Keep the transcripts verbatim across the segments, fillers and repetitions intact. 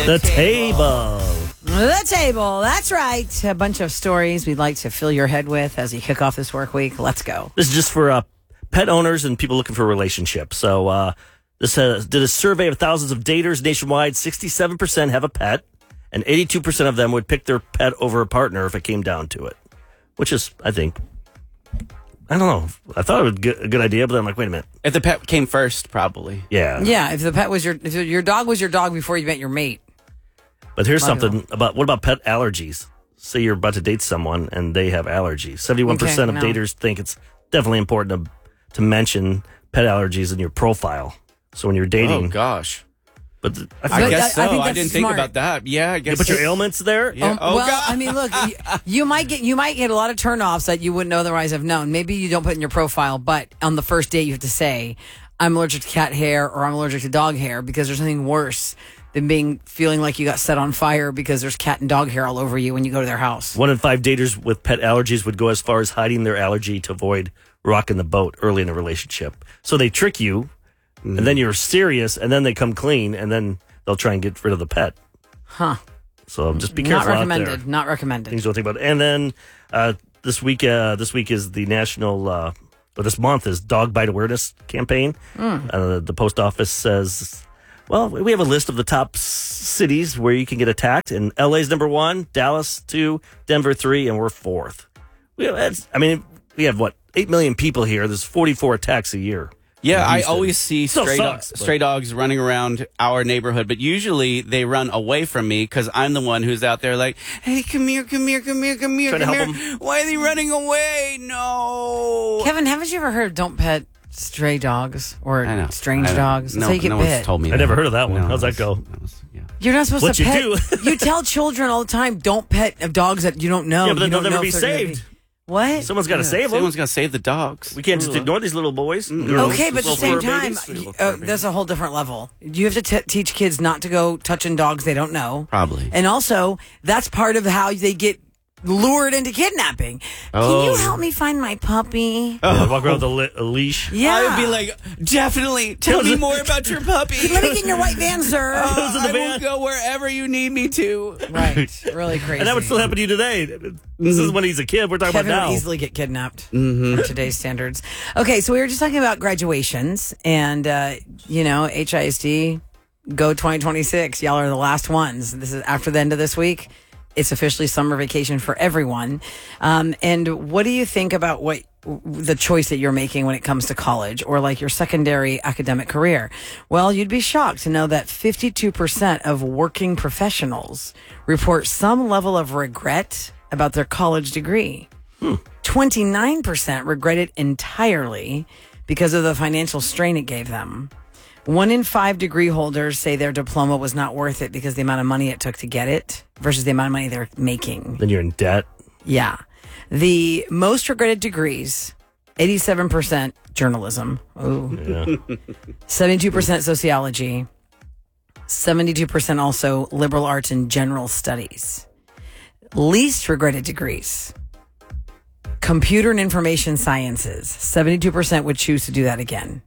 The table. The table. That's right. A bunch of stories we'd like to fill your head with as you kick off this work week. Let's go. This is just for uh, pet owners and people looking for a relationship. So uh, this uh, did a survey of thousands of daters nationwide. sixty-seven percent have a pet, and eighty-two percent of them would pick their pet over a partner if it came down to it, which is, I think, I don't know. I thought it was a good idea, but then I'm like, wait a minute. If the pet came first, probably. Yeah. Yeah, if the pet was your, if your dog was your dog before you met your mate. But here's Might be something about, what about pet allergies? Say you're about to date someone and they have allergies. seventy-one percent Okay, of no. daters think it's definitely important to, to mention pet allergies in your profile. So when you're dating. Oh, gosh. But th- I, I feel guess I so. think I, that's didn't smart. think about that. Yeah, I you guess. put your so. ailments there. Yeah. Um, Oh, well, God. I mean, look, you, you might get you might get a lot of turnoffs that you wouldn't otherwise have known. Maybe you don't put in your profile, but on the first date you have to say, "I'm allergic to cat hair" or "I'm allergic to dog hair," because there's nothing worse than being feeling like you got set on fire because there's cat and dog hair all over you when you go to their house. One in five daters with pet allergies would go as far as hiding their allergy to avoid rocking the boat early in a relationship. So they trick you, Mm. and then you're serious, and then they come clean, and then they'll try and get rid of the pet. Huh. So just be Not careful out recommended. there. Not recommended. Things to think about. And then uh, this week, uh, this week is the national, uh, or this month is Dog Bite Awareness Campaign. Mm. Uh, the post office says, well, we have a list of the top s- cities where you can get attacked, and L A's number one, Dallas two, Denver three, and we're fourth. We have, that's, I mean, we have what eight million people here. There's forty-four attacks a year. Yeah, in I Houston. always see Still stray, sucks, do- but- stray dogs running around our neighborhood, but usually they run away from me because I'm the one who's out there like, hey, come here, come here, come here, come here, Trying to come help here. Why are they running away? No. Kevin, haven't you ever heard of "Don't pet stray dogs" or I know. strange I know. dogs? That's No, how you get no bit. one's told me I that. never heard of that one. No, How's that that's- go? that was- yeah. You're not supposed What to you pet. do. You tell children all the time, "Don't pet dogs that you don't know." Yeah, but then You they'll don't never know be if they're gonna saved. be- What? Someone's got to save them. Someone's got to save the dogs. We can't just ignore these little boys. Mm-hmm. Girls, Okay, but at the little same fur time, babies. Little uh, fur babies. there's a whole different level. You have to t- teach kids not to go touching dogs they don't know. Probably. And also, that's part of how they get lured into kidnapping. Can Oh. you help me find my puppy? Yeah, walk around with a, li- a leash. Yeah. I would be like, definitely, tell me more about your puppy. Let me get in your white van, sir. Uh, Goes in the I will van. go wherever you need me to. Right. Really crazy. And that would still happen to you today. This is when he's a kid. We're talking Kevin about would now. easily get kidnapped for today's standards. Okay, so we were just talking about graduations, and uh, you know, H I S D, go twenty twenty-six. Y'all are the last ones. This is after the end of this week. It's officially summer vacation for everyone. Um, and what do you think about what the choice that you're making when it comes to college or like your secondary academic career? Well, you'd be shocked to know that fifty-two percent of working professionals report some level of regret about their college degree. twenty-nine percent regret it entirely because of the financial strain it gave them. One in five degree holders say their diploma was not worth it because the amount of money it took to get it versus the amount of money they're making. Then you're in debt. Yeah. The most regretted degrees, eighty-seven percent journalism. Ooh. Yeah. seventy-two percent sociology. seventy-two percent also liberal arts and general studies. Least regretted degrees. Computer and information sciences. seventy-two percent would choose to do that again.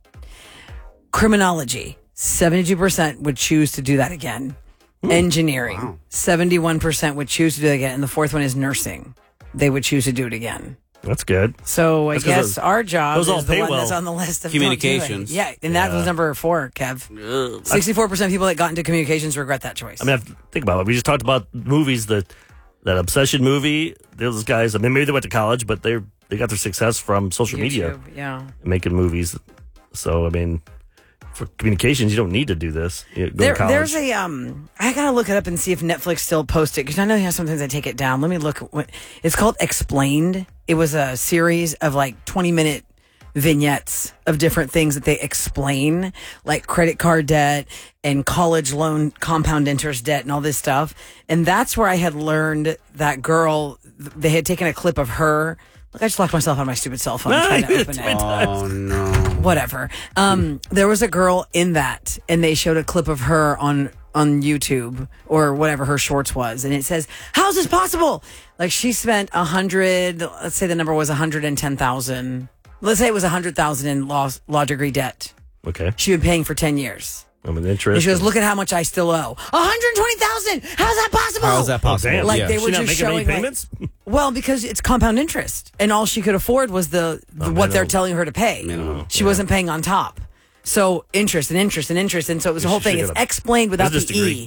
Criminology. seventy-two percent would choose to do that again. Engineering. Wow. seventy-one percent would choose to do it again. And the fourth one is nursing. They would choose to do it again. That's good. So I That's 'cause guess those- our job those all is the pay one well. that's on the list of don't do it. Communications. Yeah, and that Yeah. was number four, Kev. sixty-four percent of people that got into communications regret that choice. I mean, I have to think about it. We just talked about movies, that that Obsession movie. Those guys, I mean, maybe they went to college, but they they got their success from social media YouTube, yeah. and making movies. So, I mean, for communications, you don't need to do this. You go There, to college. there's a um. I gotta look it up and see if Netflix still posts it because I know how sometimes they take it down. Let me look. at What it's called? Explained. It was a series of like twenty minute vignettes of different things that they explain, like credit card debt and college loan compound interest debt and all this stuff. And that's where I had learned that girl. They had taken a clip of her. Look, I just locked myself on my stupid cell phone trying to open it. Oh, no. Whatever. Um, there was a girl in that, and they showed a clip of her on on YouTube or whatever her shorts was, and it says, "How's this possible?" Like she spent a hundred. Let's say the number was a hundred and ten thousand. Let's say it was a hundred thousand in law law degree debt. okay. She had been paying for ten years. I'm an interest. And she goes, look at how much I still owe. one hundred twenty thousand dollars. How's that possible? How is that possible? damn. Like yeah. they She were not just making any showing like- payments? well, because it's compound interest, and all she could afford was the, the what they're minimum. telling her to pay. Minimum, She wasn't paying on top. So interest and interest and interest, and so it was the whole She thing. should've It's got a explained without the business e. degree.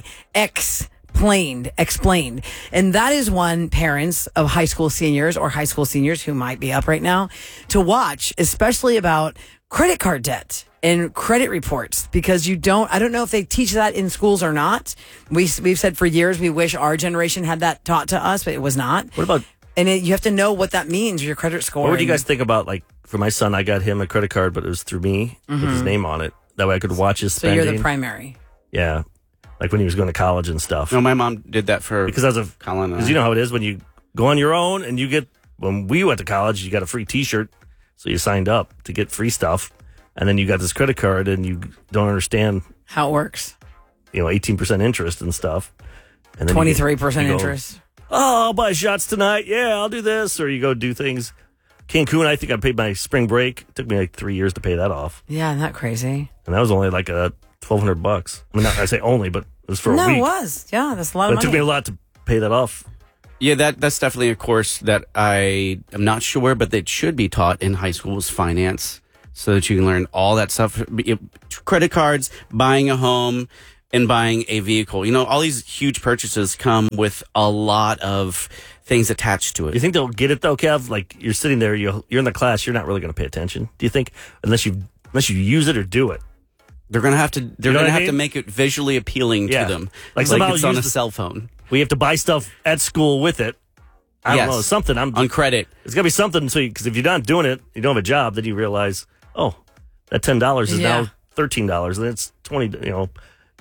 Explained, explained, and that is one parents of high school seniors or high school seniors who might be up right now to watch, especially about credit card debt and credit reports, because you don't, I don't know if they teach that in schools or not. We, we've said for years, we wish our generation had that taught to us, but it was not. What about, And it, you have to know what that means, your credit score. what would you and- guys think about, like, for my son, I got him a credit card, but it was through me with his name on it. That way I could watch his So spending. you're the primary. Yeah. Like when he was going to college and stuff. No, my mom did that for Because as a, Colin. and because I. you know how it is when you go on your own and you get, when we went to college, you got a free t-shirt. So you signed up to get free stuff. And then you got this credit card and you don't understand, How it works. you know, eighteen percent interest and stuff. And then you get- twenty-three percent you go, interest. Oh, I'll buy shots tonight. Yeah, I'll do this. Or you go do things. Cancun, I think I paid my spring break. It took me like three years to pay that off. Yeah, isn't that crazy? And that was only like a twelve hundred bucks. I mean, not, I say only, but it was for no, a week. it was. Yeah, that's a lot But of it took me money. a lot to pay that off. Yeah, that that's definitely a course that I am not sure, but that should be taught in high schools, finance, so that you can learn all that stuff. Credit cards, buying a home, and buying a vehicle. You know, all these huge purchases come with a lot of things attached to Do you it. think they'll get it though, Kev? Like you're sitting there, you're, you're in the class, you're not really going to pay attention. Do you think unless you unless you use it or do it? They're gonna have to. They're You know gonna what I have to mean? make it visually appealing Yeah. to them, Like like, somehow it's on use a the- cell phone. We have to buy stuff at school with it. I Yes. don't know, something. I'm On credit. It's got to be something. So because if you're not doing it, you don't have a job. Then you realize, oh, that ten dollars is Yeah. now thirteen dollars. Then it's twenty. You know,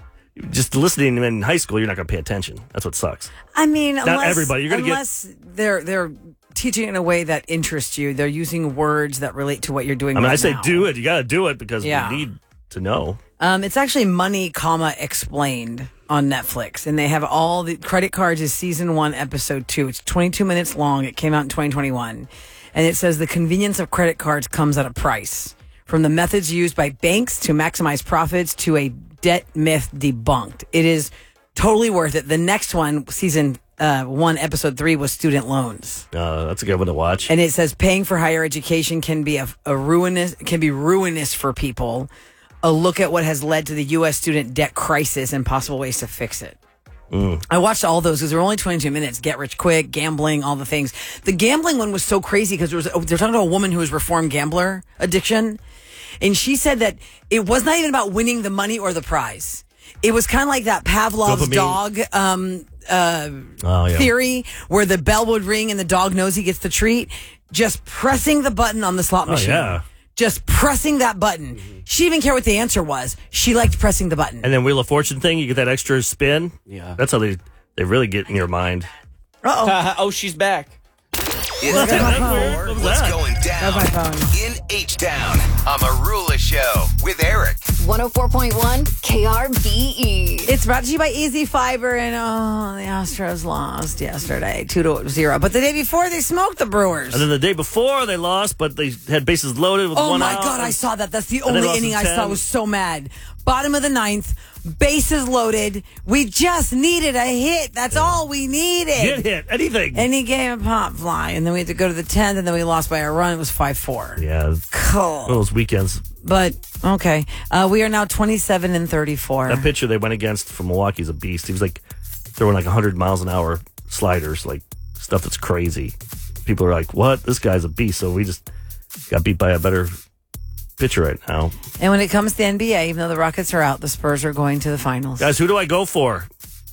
just listening in high school, you're not going to pay attention. That's what sucks. I mean, unless, everybody. You're gonna get- unless they're they're teaching in a way that interests you. They're using words that relate to what you're doing. I mean, right I say now. do it. You got to do it because Yeah. we need to know. Um, it's actually Money, comma Explained on Netflix, and they have all the credit cards. Is season one, episode two. It's twenty-two minutes long. It came out in twenty twenty-one, and it says the convenience of credit cards comes at a price. From the methods used by banks to maximize profits to a debt myth debunked. It is totally worth it. The next one, season uh, one, episode three, was student loans. Uh, that's a good one to watch. And it says paying for higher education can be a, a ruinous can be ruinous for people. A look at what has led to the U S student debt crisis and possible ways to fix it. Mm. I watched all those because they're only twenty-two minutes. Get rich quick, gambling, all the things. The gambling one was so crazy because there was they're talking to a woman who was reformed gambler addiction, and she said that it was not even about winning the money or the prize. It was kind of like that Pavlov's Dopamine. dog um, uh, Oh, yeah. theory, where the bell would ring and the dog knows he gets the treat. Just pressing the button on the slot Oh, machine. yeah. Just pressing that button. She didn't even care what the answer was. She liked pressing the button. And then Wheel of Fortune thing, you get that extra spin. Yeah. That's how they, they really get in your mind. Uh-oh. oh, she's back. It's Look at time my phone. for What was What's that? Going Down That's my phone. in H-Town on Marula Show with Eric. one oh four point one K R B E. It's brought to you by Easy Fiber, and oh, the Astros lost yesterday, two to zero. But the day before, they smoked the Brewers. And then the day before they lost, but they had bases loaded with Oh one my out. God, I saw that. That's the And they only lost inning in I saw. ten. I was so mad. Bottom of the ninth, bases loaded. We just needed a hit. That's all we needed. Get hit, anything. And he gave a pop fly, and then we had to go to the tenth, and then we lost by a run. It was five four. yeah, it's Cool. one of those weekends. But okay, uh, we are now twenty-seven and thirty-four. That pitcher they went against from Milwaukee's a beast. He was like throwing like one hundred miles an hour sliders, like stuff that's crazy. People are like, what? This guy's a beast. So we just got beat by a better pitcher right now. And when it comes to N B A, even though the Rockets are out, the Spurs are going to the finals. Guys, who do I go for?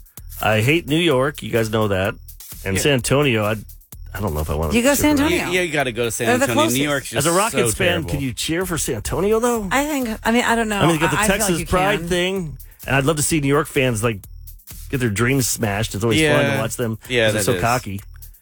I hate New York. You guys know that. And Yeah. San Antonio, I I don't know if I want to. You go cheer San for them. Antonio. Yeah, you got to go to San They're the Antonio. closest. New York's As just a Rockets so fan, terrible. can you cheer for San Antonio though? I think. I mean, I don't know. I mean, you got the I- I feel Texas like you pride can. thing, and I'd love to see New York fans like get their dreams smashed. It's always fun Yeah. to watch them. Yeah, 'cause they're that so is. cocky.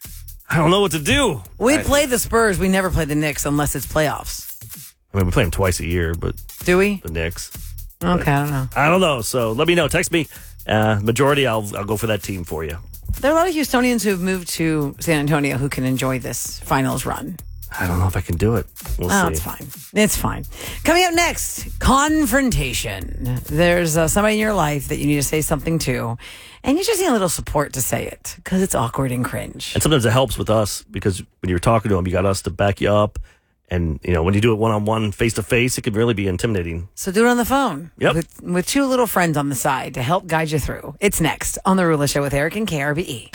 I don't know what to do. We I- play the Spurs. We never play the Knicks unless it's playoffs. I mean, we play them twice a year, but Do we? the Knicks. Okay, I don't know. I don't know. So let me know. Text me. Uh, majority, I'll I'll go for that team for you. There are a lot of Houstonians who've moved to San Antonio who can enjoy this finals run. I don't know if I can do it. We'll Oh, see. it's fine. It's fine. Coming up next, confrontation. There's uh, somebody in your life that you need to say something to, and you just need a little support to say it because it's awkward and cringe. And sometimes it helps with us because when you're talking to them, you got us to back you up. And, you know, when you do it one-on-one, face-to-face, it can really be intimidating. So do it on the phone. Yep. With, with two little friends on the side to help guide you through. It's next on The Rula Show with Eric and K R B E.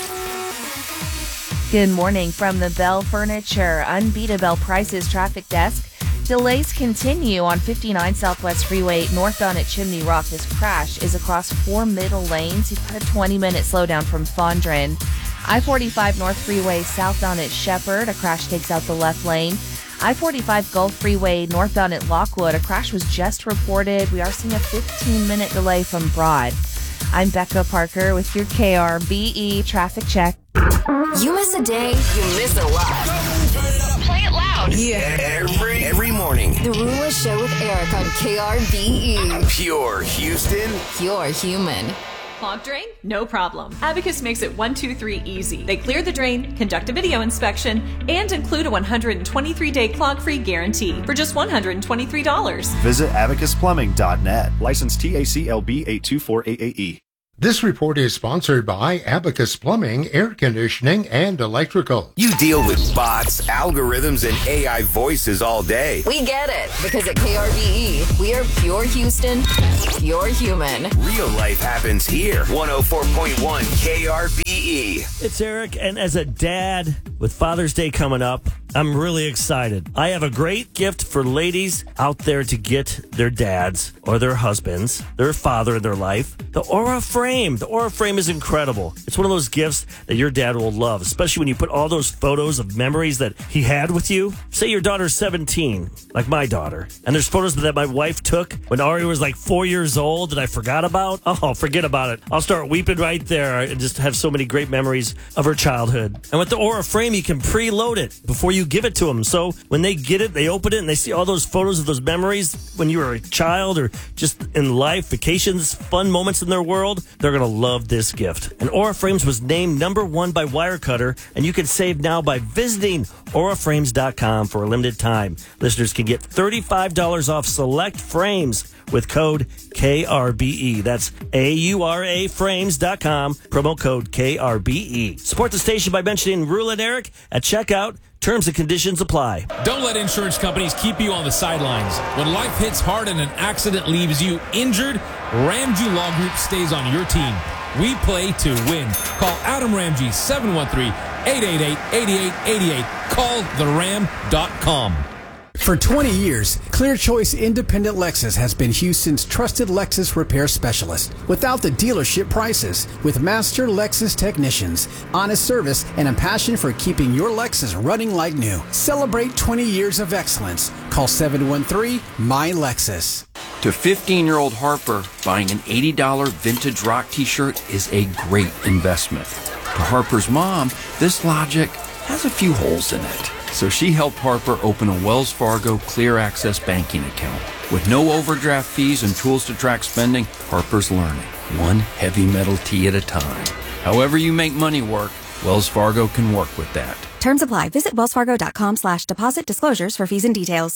Good morning from the Bell Furniture Unbeatable Prices Traffic Desk. Delays continue on fifty-nine Southwest Freeway northbound at Chimney Rock. This crash is across four middle lanes. You've got a twenty-minute slowdown from Fondren. I forty-five North Freeway southbound at Shepherd. A crash takes out the left lane. I forty-five Gulf Freeway northbound at Lockwood. A crash was just reported. We are seeing a fifteen-minute delay from Broad. I'm Becca Parker with your K R B E traffic check. You miss a day, you miss a lot. Play it loud. Every, every morning. The Rula Show with Eric on K R B E. Pure Houston. You're human. Clogged drain? No problem. Abacus makes it one two three easy. They clear the drain, conduct a video inspection, and include a one hundred twenty-three day clog-free guarantee for just one hundred twenty-three dollars. Visit abacus plumbing dot net. License T A C L B eight two four A A E. This report is sponsored by Abacus Plumbing, Air Conditioning, and Electrical. You deal with bots, algorithms, and A I voices all day. We get it, because at K R B E, we are pure Houston, pure human. Real life happens here. one oh four point one K R B E. It's Eric, and as a dad with Father's Day coming up, I'm really excited. I have a great gift for ladies out there to get their dads or their husbands, their father in their life. The Aura Frame. The Aura Frame is incredible. It's one of those gifts that your dad will love, especially when you put all those photos of memories that he had with you. Say your daughter's seventeen, like my daughter, and there's photos that my wife took when Ari was like four years old that I forgot about. Oh, forget about it. I'll start weeping right there and just have so many great memories of her childhood. And with the Aura Frame, you can preload it before you give it to them. So when they get it, they open it, and they see all those photos of those memories when you were a child or just in life, vacations, fun moments in their world. They're going to love this gift. And Aura Frames was named number one by Wirecutter, and you can save now by visiting aura frames dot com for a limited time. Listeners can get thirty-five dollars off select frames with code K R B E. That's A U R A frames dot com, promo code K R B E. Support the station by mentioning Rula and Eric at checkout. Terms and conditions apply. Don't let insurance companies keep you on the sidelines. When life hits hard and an accident leaves you injured, Ramsey Law Group stays on your team. We play to win. Call Adam Ramsey, seven one three, eight eight eight, eight eight eight eight. Call the ram dot com. For twenty years, Clear Choice Independent Lexus has been Houston's trusted Lexus repair specialist. Without the dealership prices, with master Lexus technicians, honest service, and a passion for keeping your Lexus running like new. Celebrate twenty years of excellence. Call seven one three, M Y Lexus. To fifteen-year-old Harper, buying an eighty dollars vintage rock t-shirt is a great investment. To Harper's mom, this logic has a few holes in it. So she helped Harper open a Wells Fargo Clear Access banking account. With no overdraft fees and tools to track spending, Harper's learning, one heavy metal tee at a time. However you make money work, Wells Fargo can work with that. Terms apply. Visit wellsfargo.com slash deposit disclosures for fees and details.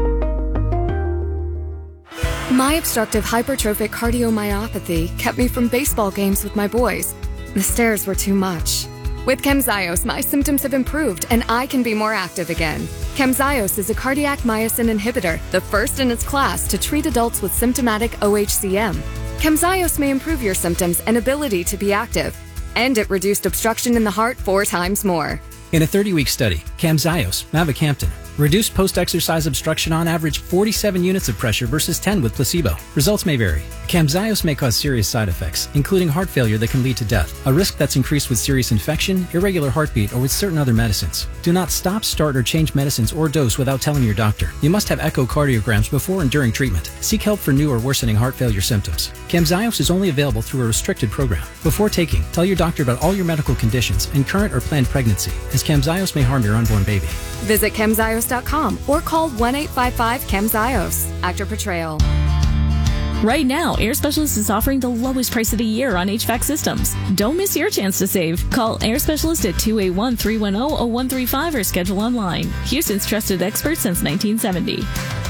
My obstructive hypertrophic cardiomyopathy kept me from baseball games with my boys. The stairs were too much. With Camzyos, my symptoms have improved and I can be more active again. Camzyos is a cardiac myosin inhibitor, the first in its class to treat adults with symptomatic O H C M. Camzyos may improve your symptoms and ability to be active, and it reduced obstruction in the heart four times more. In a thirty-week study, Camzyos, mavacamten, reduced post-exercise obstruction on average forty-seven units of pressure versus ten with placebo. Results may vary. Camzyos may cause serious side effects, including heart failure that can lead to death, a risk that's increased with serious infection, irregular heartbeat, or with certain other medicines. Do not stop, start, or change medicines or dose without telling your doctor. You must have echocardiograms before and during treatment. Seek help for new or worsening heart failure symptoms. Camzyos is only available through a restricted program. Before taking, tell your doctor about all your medical conditions and current or planned pregnancy, as Camzyos may harm your unborn baby. Visit camzyos dot com or call one eight five five, C A M Z Y O S. Actor Portrayal. Right now, Air Specialist is offering the lowest price of the year on H V A C systems. Don't miss your chance to save. Call Air Specialist at two eight one, three one zero, zero one three five or schedule online. Houston's trusted expert since nineteen seventy.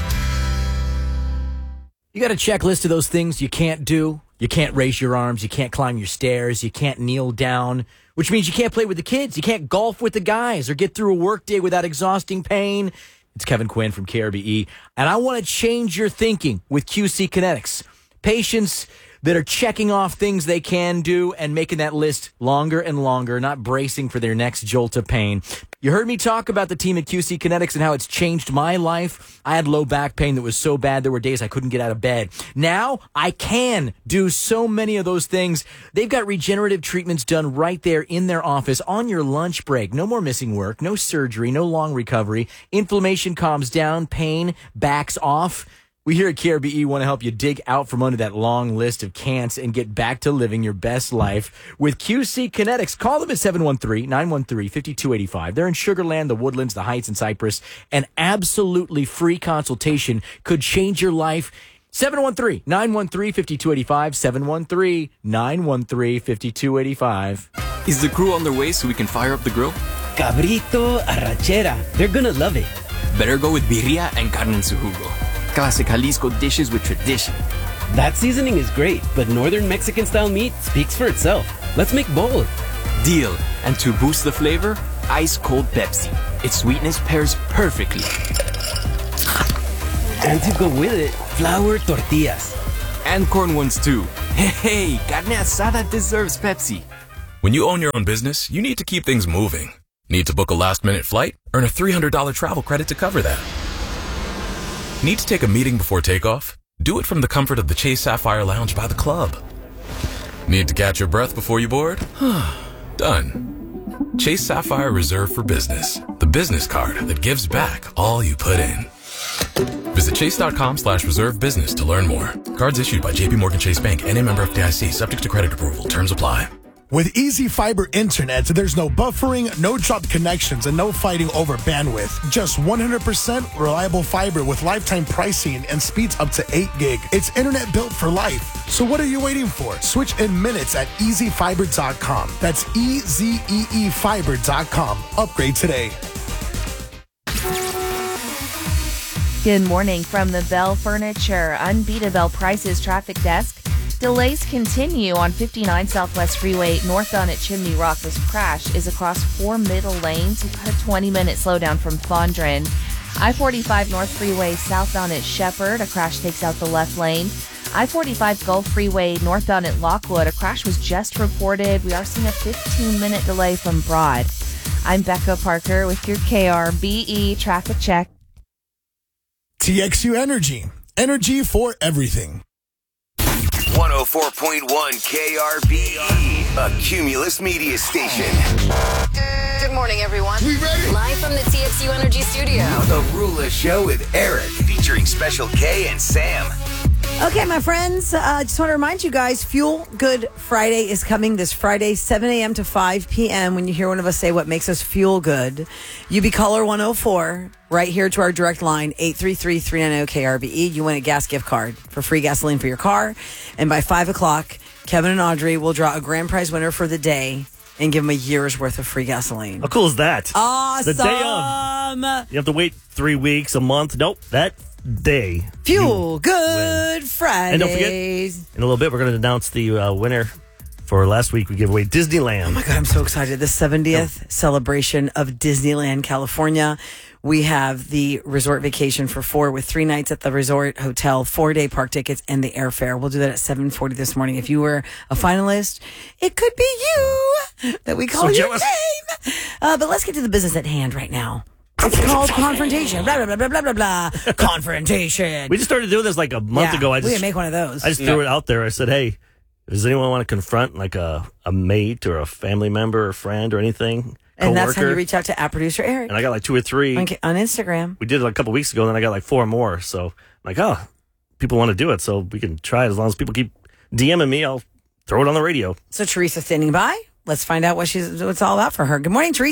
You got a checklist of those things you can't do. You can't raise your arms. You can't climb your stairs. You can't kneel down, which means you can't play with the kids. You can't golf with the guys or get through a workday without exhausting pain. It's Kevin Quinn from K R B E, and I want to change your thinking with Q C Kinetics. Patients that are checking off things they can do and making that list longer and longer, not bracing for their next jolt of pain. You heard me talk about the team at Q C Kinetics and how it's changed my life. I had low back pain that was so bad there were days I couldn't get out of bed. Now I can do so many of those things. They've got regenerative treatments done right there in their office on your lunch break. No more missing work, no surgery, no long recovery. Inflammation calms down, pain backs off. We here at K R B E want to help you dig out from under that long list of can'ts and get back to living your best life with Q C Kinetics. Call them at seven one three, nine one three, five two eight five. They're in Sugar Land, the Woodlands, the Heights, and Cypress. An absolutely free consultation could change your life. seven one three, nine one three, five two eight five, seven one three, nine one three, five two eight five. Is the crew on their way so we can fire up the grill? Cabrito, arrachera. They're gonna love it. Better go with birria and carne en su jugo. Classic Jalisco dishes with tradition. That seasoning is great, but northern Mexican-style meat speaks for itself. Let's make both. Deal. And to boost the flavor, ice-cold Pepsi. Its sweetness pairs perfectly. And to go with it, flour tortillas. And corn ones too. Hey, carne asada deserves Pepsi. When you own your own business, you need to keep things moving. Need to book a last-minute flight? Earn a three hundred dollars travel credit to cover that. Need to take a meeting before takeoff? Do it from the comfort of the Chase Sapphire Lounge by the club. Need to catch your breath before you board? Done. Chase Sapphire Reserve for Business, the business card that gives back all you put in. Visit chase.com slash reserve business to learn more. Cards issued by J P Morgan Chase Bank and a member of F D I C, subject to credit approval. Terms apply. With Easy Fiber Internet, there's no buffering, no dropped connections, and no fighting over bandwidth. Just one hundred percent reliable fiber with lifetime pricing and speeds up to eight gig. It's internet built for life. So what are you waiting for? Switch in minutes at easy fiber dot com. That's E Z E E fiber dot com. Upgrade today. Good morning from the Bell Furniture Unbeatable Prices Traffic Desk. Delays continue on fifty-nine Southwest Freeway northbound at Chimney Rock. This crash is across four middle lanes. You've got a twenty minute slowdown from Fondren. I forty-five North Freeway southbound at Shepherd. A crash takes out the left lane. I forty-five Gulf Freeway northbound at Lockwood. A crash was just reported. We are seeing a fifteen minute delay from Broad. I'm Becca Parker with your K R B E traffic check. T X U Energy. Energy for everything. one oh four point one K R B E, a Cumulus media station. Good morning, everyone. We ready? Live from the T X U Energy Studio. The Rula Show with Eric, featuring Special K and Sam. Okay, my friends, I uh, just want to remind you guys, Fuel Good Friday is coming this Friday, seven a.m. to five p.m. When you hear one of us say what makes us feel good, you be caller one oh four right here to our direct line, eight three three, three nine zero, K R B E. You win a gas gift card for free gasoline for your car. And by five o'clock, Kevin and Audrey will draw a grand prize winner for the day and give them a year's worth of free gasoline. How cool is that? Awesome. The day of. You have to wait three weeks, a month. Nope, that day. Fuel Good Fridays. And don't forget, in a little bit, we're going to announce the uh, winner for last week. We gave away Disneyland. Oh my God, I'm so excited. The seventieth oh. celebration of Disneyland, California. We have the resort vacation for four with three nights at the resort hotel, four-day park tickets, and the airfare. We'll do that at seven forty this morning. If you were a finalist, it could be you that we call so your jealous. name. Uh, but let's get to the business at hand right now. It's called confrontation. Blah, blah, blah, blah, blah, blah, blah. Confrontation. We just started doing this like a month yeah, ago. I we just can make one of those. I just threw no. it out there. I said, hey, does anyone want to confront like a, a mate or a family member or friend or anything? And Co-worker? that's how you reach out to at producer Eric. And I got like two or three. On, on Instagram. We did it like a couple weeks ago, and then I got like four more. So I'm like, oh, people want to do it. So we can try it. As long as people keep DMing me, I'll throw it on the radio. So Teresa standing by. Let's find out what she's what it's all about for her. Good morning, Teresa.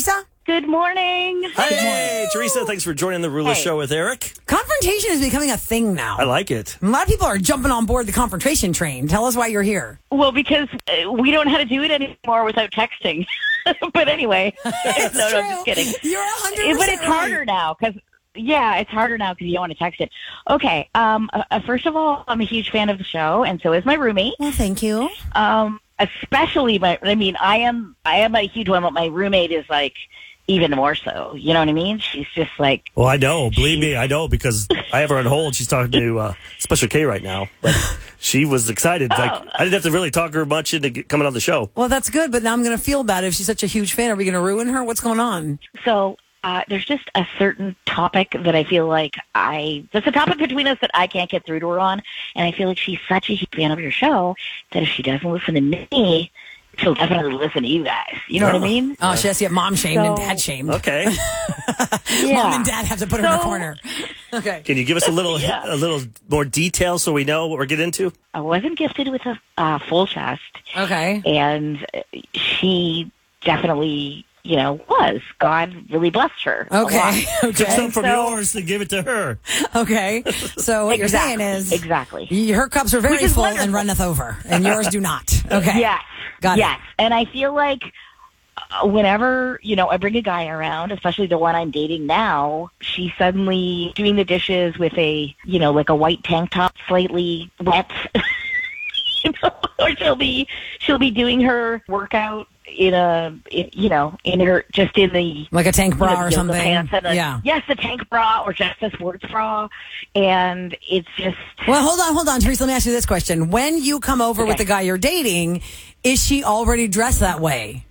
Good morning. Hey, Teresa, thanks for joining the Ruler Hey. Show with Eric. Confrontation is becoming a thing now. I like it. A lot of people are jumping on board the confrontation train. Tell us why you're here. Well, because uh, we don't know how to do it anymore without texting. But anyway, no, no, I'm just kidding. You're one hundred percent But it's harder now because, yeah, it's harder now because you don't want to text it. Okay, um, uh, first of all, I'm a huge fan of the show, and so is my roommate. Well, thank you. Um, especially my, I mean, I am, I am a huge one, but my roommate is like even more so. You know what I mean? She's just like, Well, I know. Believe me, I know because I have her on hold. She's talking to uh, Special K right now. But she was excited. Like I didn't have to really talk her much into get, coming on the show. Well, that's good, but now I'm going to feel bad if she's such a huge fan. Are we going to ruin her? What's going on? so. Uh, there's just a certain topic that I feel like I, there's a topic between us that I can't get through to her on, and I feel like she's such a huge fan of your show that if she doesn't listen to me, she'll definitely listen to you guys. You know what I mean? Oh, she has to get mom shamed and So- dad shamed. Okay. Mom and dad have to put her in a So- corner. Okay. Can you give us a little Yeah. a little more detail so we know what we're getting into? I wasn't gifted with a uh, full chest. Okay. And she definitely, you know, was. God really blessed her. a Okay. lot. Okay. Took some from So- yours to give it to her. Okay. So what you're Exactly, saying is exactly. y- her cups are very Which is full wonderful. and runneth over, and yours do not. Okay. Yes. Got it. yes. And I feel like uh, whenever, you know, I bring a guy around, especially the one I'm dating now, she's suddenly doing the dishes with a, you know, like a white tank top, slightly wet. You know, or she'll be she'll be doing her workout in a in, you know in her just in the Like a tank bra you know, or yoga something. pants and a- Yeah. yes, the tank bra or just a sports bra, and it's just Well, hold on, hold on, Teresa. Let me ask you this question: when you come over with Okay. the guy you're dating, is she already dressed that way?